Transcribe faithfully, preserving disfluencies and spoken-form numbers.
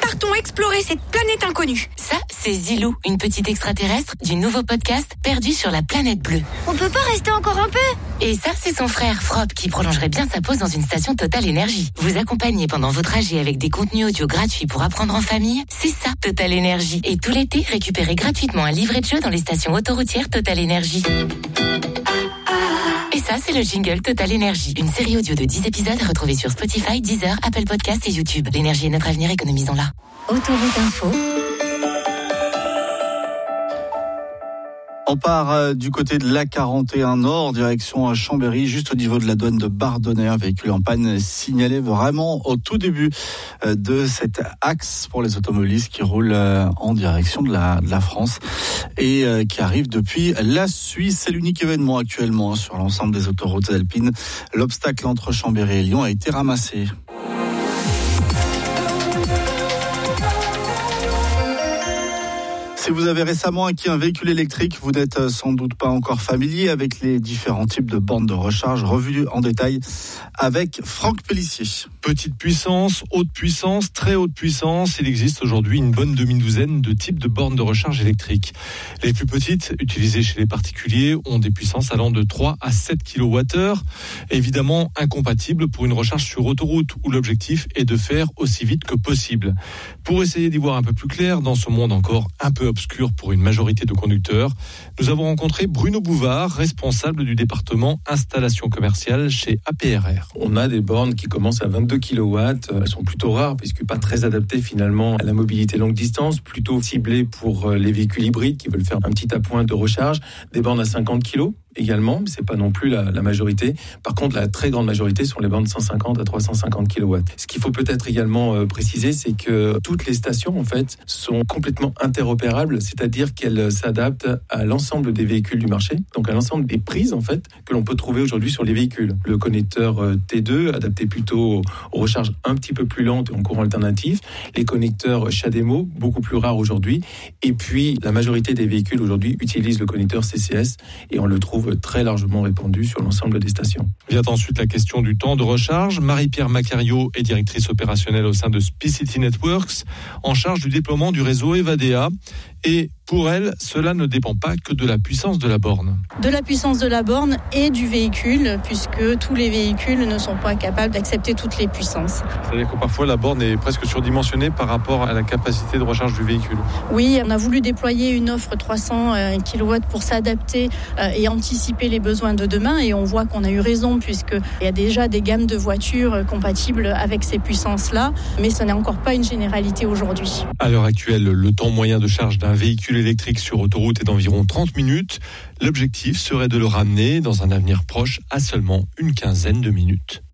partons explorer cette planète inconnue. Ça, c'est Zilou, une petite extraterrestre du nouveau podcast Perdu sur la planète bleue. On peut pas rester encore un peu? Et ça, c'est son frère Frop qui prolongerait bien sa pause dans une station Total Énergie. Vous accompagner pendant vos trajets avec des contenus audio gratuits pour apprendre en famille, c'est ça Total Énergie. Et tout l'été, récupérez gratuitement un livret de jeu dans les stations autoroutières Total Énergie. Et ça, c'est le jingle Total Énergie. Une série audio de dix épisodes à retrouver sur Spotify, Deezer, Apple Podcasts et YouTube. L'énergie est notre avenir, économisons-la. Autoroute Info. On part euh, du côté de l'A quarante et un Nord, direction Chambéry, juste au niveau de la douane de Bardonnay. Un véhicule en panne signalé vraiment au tout début euh, de cet axe pour les automobilistes qui roulent euh, en direction de la, de la France et euh, qui arrive depuis la Suisse. C'est l'unique événement actuellement hein, sur l'ensemble des autoroutes alpines. L'obstacle entre Chambéry et Lyon a été ramassé. Si vous avez récemment acquis un véhicule électrique, vous n'êtes sans doute pas encore familier avec les différents types de bornes de recharge revus en détail avec Franck Pellissier. Petite puissance, haute puissance, très haute puissance. Il existe aujourd'hui une bonne demi-douzaine de types de bornes de recharge électriques. Les plus petites, utilisées chez les particuliers, ont des puissances allant de trois à sept kilowattheures. Évidemment incompatibles pour une recharge sur autoroute où l'objectif est de faire aussi vite que possible. Pour essayer d'y voir un peu plus clair dans ce monde encore un peu obscur pour une majorité de conducteurs, nous avons rencontré Bruno Bouvard, responsable du département installation commerciale chez A P R R. On a des bornes qui commencent à vingt-deux kilowatts. Elles sont plutôt rares puisque pas très adaptées finalement à la mobilité longue distance, plutôt ciblées pour les véhicules hybrides qui veulent faire un petit appoint de recharge. Des bornes à cinquante kilos également, mais c'est pas non plus la, la majorité. Par contre, la très grande majorité sont les bornes de cent cinquante à trois cent cinquante kilowatts. Ce qu'il faut peut-être également euh, préciser, c'est que toutes les stations, en fait, sont complètement interopérables, c'est-à-dire qu'elles s'adaptent à l'ensemble des véhicules du marché, donc à l'ensemble des prises, en fait, que l'on peut trouver aujourd'hui sur les véhicules. Le connecteur euh, T deux, adapté plutôt aux, aux recharges un petit peu plus lentes et en courant alternatif. Les connecteurs CHAdeMO, beaucoup plus rares aujourd'hui. Et puis, la majorité des véhicules aujourd'hui utilisent le connecteur C C S et on le trouve très largement répandu sur l'ensemble des stations. Vient ensuite la question du temps de recharge. Marie-Pierre Macario est directrice opérationnelle au sein de Spicity Networks, en charge du déploiement du réseau Evadea. Et pour elle, cela ne dépend pas que de la puissance de la borne. De la puissance de la borne et du véhicule, puisque tous les véhicules ne sont pas capables d'accepter toutes les puissances. C'est-à-dire que parfois la borne est presque surdimensionnée par rapport à la capacité de recharge du véhicule. Oui, on a voulu déployer une offre trois cents kilowatts pour s'adapter et anticiper les besoins de demain, et on voit qu'on a eu raison, puisqu'il y a déjà des gammes de voitures compatibles avec ces puissances-là, mais ce n'est encore pas une généralité aujourd'hui. À l'heure actuelle, le temps moyen de charge d'un véhicule électrique sur autoroute est d'environ trente minutes. L'objectif serait de le ramener dans un avenir proche à seulement une quinzaine de minutes.